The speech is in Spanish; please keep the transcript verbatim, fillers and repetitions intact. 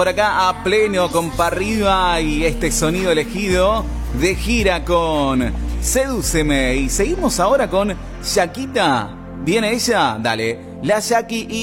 Por acá a pleno con Pa' Arriba y este sonido elegido de gira con Sedúceme. Y seguimos ahora con Shakita. ¿Viene ella? Dale. La Shaki y